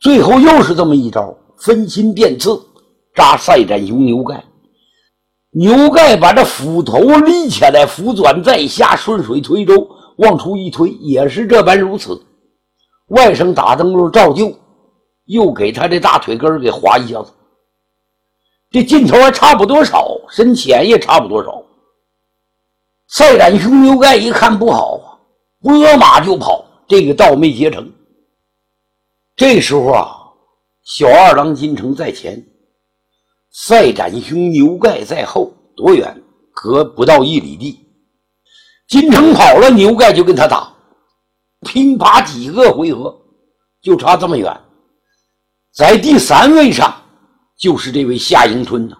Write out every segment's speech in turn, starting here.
最后又是这么一招，分心变刺，扎赛展雄牛盖。牛盖把这斧头立起来，斧转在下，顺水推舟，往出一推，也是这般如此。外甥打灯笼照旧，又给他这大腿根给划一下子。这劲头还差不多少，深浅也差不多少。赛展雄牛盖一看不好啊，拨马就跑，这个道没结成。这时候啊，小二郎金城在前，赛展雄牛盖在后，多远？隔不到1里地。金城跑了，牛盖就跟他打，乒乓几个回合，就差这么远。在第3位上就是这位夏迎春呢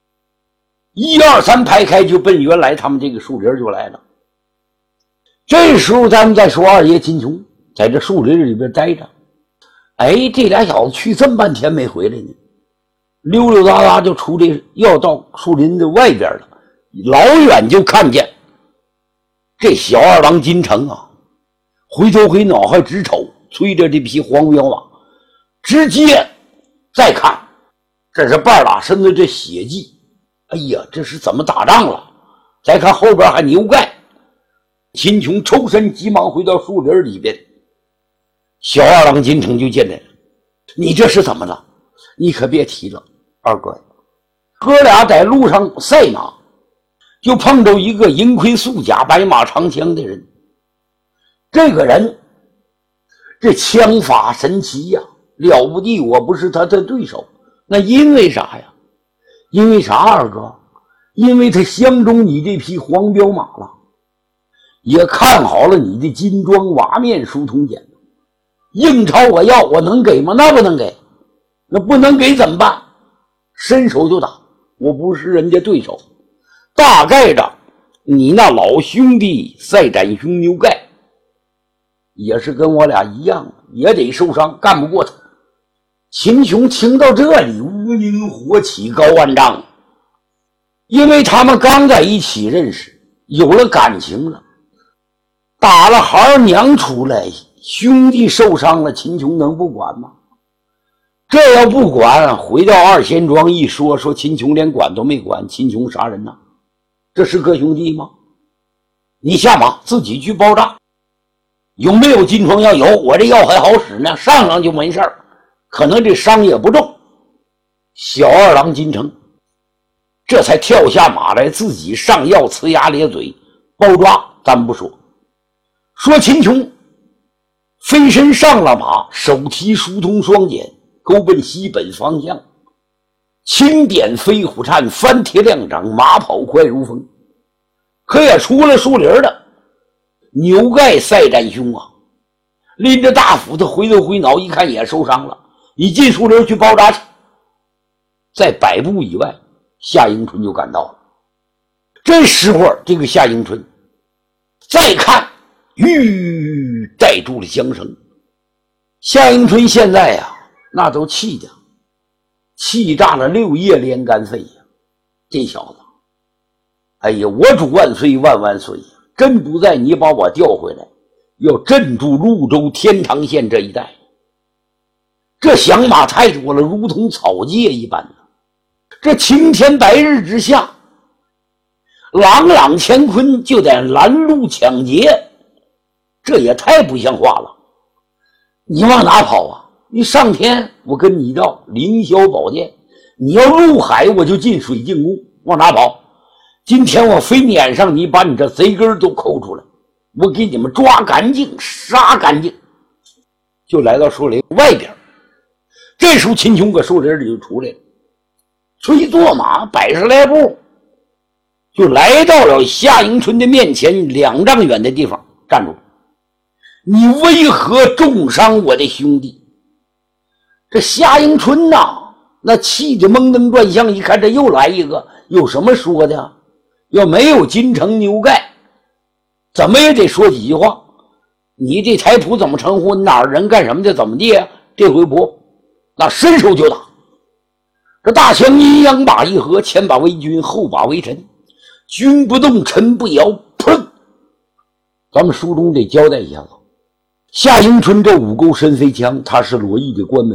，1、2、3排开就奔原来他们这个树林就来了。这时候咱们再说二爷秦琼在这树林里边待着，哎，这俩小子去这么半天没回来呢，溜溜达达就出这要到树林的外边了。老远就看见这小二郎金城啊，回头回脑还直瞅，催着这匹黄骠马，直接再看，这是半拉身子这血迹，哎呀，这是怎么打仗了？再看后边还牛盖，秦琼抽身急忙回到树林里边，小二郎金城就进来了。你这是怎么了？你可别提了，二哥，哥俩在路上赛马，就碰着一个银盔素甲、白马长枪的人。这个人这枪法神奇呀，了不地，我不是他的对手。那因为啥呀？因为啥，二哥？因为他相中你这匹黄骠马了，也看好了你的金装瓦面书童锏，硬朝我要，我能给吗？那不能给。那不能给怎么办？伸手就打，我不是人家对手。大概着你那老兄弟赛展雄牛盖也是跟我俩一样，也得受伤，干不过他。秦琼听到这里，乌云火起，高万丈，因为他们刚在一起认识，有了感情了，打了孩娘出来，兄弟受伤了，秦琼能不管吗？这要不管，回到二仙庄一说秦琼连管都没管，秦琼杀人呐，这是哥兄弟吗？你下马自己去包扎，有没有金疮药？有，我这药还好使呢，上就没事儿，可能这伤也不重。小二郎金城这才跳下马来，自己上药，呲牙咧嘴包抓。咱不说秦琼飞身上了马，手提书童双锏，勾奔西北方向，轻点飞虎颤，翻铁两掌，马跑快如风。可也出了树林的牛盖赛展兄啊，拎着大斧子回头回脑，一看也受伤了，你进树林去包扎去。在100步以外，夏迎春就赶到了。这时候这个夏迎春再看，带住了缰绳。夏迎春现在呀，那都气炸了6叶连肝肺呀！这小子，哎呀，我主万岁万万岁呀！真不在你把我调回来，要镇住潞州天长县这一带。这响马太多了，如同草芥一般。这青天白日之下，朗朗乾坤就在拦路抢劫，这也太不像话了。你往哪跑啊？你上天我跟你到凌霄宝殿，你要入海我就进水晶宫，往哪跑？今天我非撵上你，把你这贼根都抠出来，我给你们抓干净，杀干净。就来到树林外边，这时候秦琼搁树林里就出来了，催坐马100来步，就来到了夏迎春的面前2丈远的地方站住。你为何重伤我的兄弟？这夏迎春呐，那气得蒙登转向，一看这又来一个，有什么说的？要没有金城牛盖，怎么也得说几句话。你这台谱怎么称呼？哪儿人干什么的？怎么地啊？这回不，那伸手就打。这大枪阴阳把一合，前把为君，后把为臣，君不动，臣不摇。砰！咱们书中得交代一下子，夏迎春这武功神飞枪，他是罗毅的关门